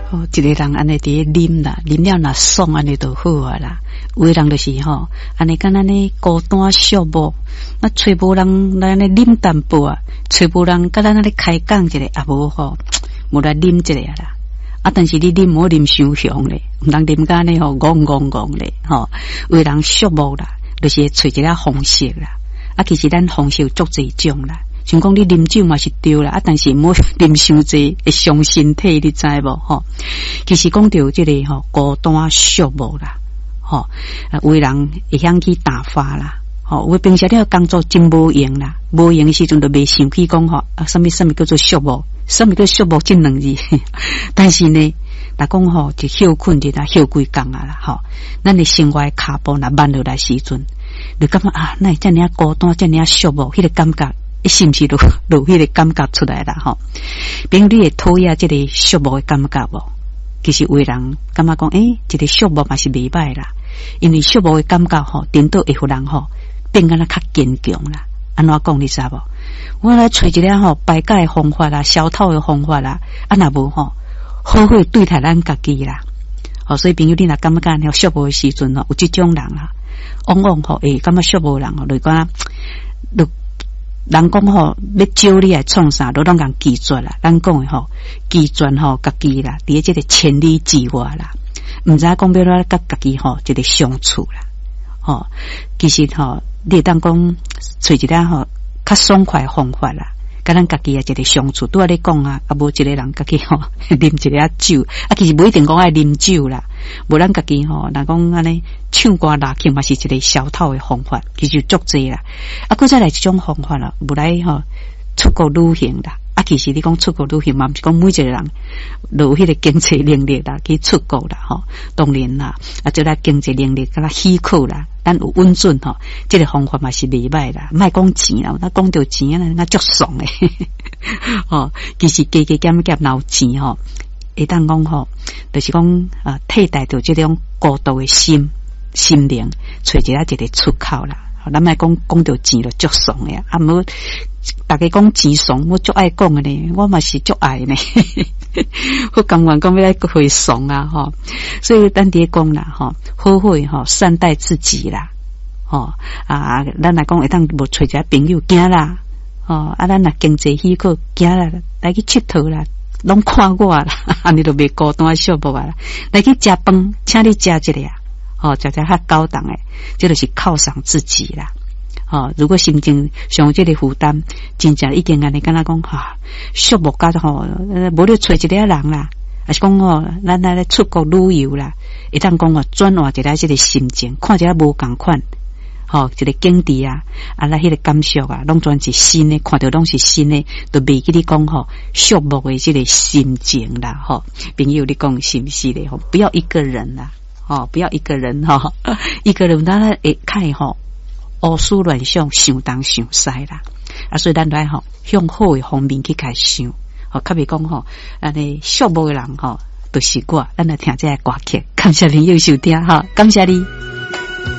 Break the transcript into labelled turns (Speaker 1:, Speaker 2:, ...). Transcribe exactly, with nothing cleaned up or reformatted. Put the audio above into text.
Speaker 1: 哦，一个人安尼伫啉啦，啉了那爽安尼就好啊啦。有的人就是吼，安尼敢安尼孤单寂寞，那找无人来安尼啉淡薄啊，找无人甲咱安尼开讲一下也无吼，无来啉一下啦。啊，但是你啉唔好啉伤凶咧，毋通啉甲呢吼，戆戆戆咧吼。有的人寂寞啦，就是找一个方式啦。啊，其实咱方式有足侪种啦。像讲你啉酒嘛是对啦，啊，但是唔好啉伤济会伤身体，你知无吼？其实讲到这个吼孤单寂寞啦，吼，啊，有人会晓去打发啦，吼，有平时你工作真无用啦，无用的时阵就袂想起讲吼啊，什么什么叫做寂寞，什么叫寂寞这两字，但是呢，若讲吼就休困日啊，休几工啊啦，吼，咱的生活脚步若慢落来时阵，就感觉啊，那遮尔孤单，遮尔寂寞，迄个感觉。是不是都都迄个感觉出来啦？吼，比如你会讨厌这个寂寞的感觉无？其实有人感觉讲，诶，这个寂寞嘛是袂歹啦，因为寂寞的感觉吼，颠倒会互人吼变得较坚强啦。安怎讲你知无？我来找一个吼排解的方法啦，消透的方法啦，啊若无吼，好好对待咱家己啦。哦，所以朋友你若感觉有寂寞的时阵吼，有这种人啦，往往吼会感觉寂寞人吼，就讲就。人讲吼，要招你来创啥，都拢共拒绝啦。咱讲的吼，拒绝吼，家己啦，伫这个千里之外啦，毋知讲要哪甲家己吼，一个相处啦。吼，其实吼，你当讲找一个吼较爽快的方法啦，甲咱家己也一个相处。拄仔你讲啊，啊无一个人家己吼啉一个酒，啊其实无一定讲爱啉酒啦，无咱家己吼，若讲安尼。唱歌拉琴嘛是一个消透的方法，其实足济啦。啊，佮再来一种方法啦，无来吼出国旅行啦。啊，其实你讲出国旅行嘛，毋是讲每一个人都有迄个经济能力啦，去出国啦，吼。当然啦，啊，就来经济能力甲咱许可啦，咱有稳准吼，这个方法嘛是袂歹啦。莫讲钱啦，咱讲到钱啊，那足爽诶。哦，其实加加减减闹钱吼，会当讲吼，就是讲啊，替代着这种孤独的心。心灵找一下一个出口啦，咱莫讲讲到钱就足爽诶，啊无大家讲钱爽，我足爱讲诶呢，我嘛是足爱呢，我甘愿讲要来会爽啊吼，所以咱伫讲啦吼，好好诶吼善待自己啦，吼啊，咱来讲会当无找一个朋友行啦，吼啊，咱若经济许可行啦，来去佚佗啦。拢看我啦，安尼都袂孤单寂寞啊啦，来去食饭，请你食一个啊。哦，食食较高档诶，这就是犒赏自己啦。哦，如果心情上这个负担，真正已经安尼敢若讲哈，寂寞甲吼，无你找一个人啦，还是讲哦，咱来出国旅游啦，会当讲哦，转换一下这个心情，看一下无共款，吼，一个景致啊，啊，那迄个感受啊，拢全是新诶，看到拢是新诶，都袂记你讲吼，寂寞诶这个心情啦，吼，朋友你讲是不是咧？吼，不要一个人啦。哦，不要一个人哈、哦，一个人当然会看吼，胡思乱想，想东想西啦。啊，所以咱来吼，向好的方面去开想，哦，较别讲吼，安尼寂寞的人吼，都是我，咱来听这个歌曲，感谢朋友收听哈，感谢你。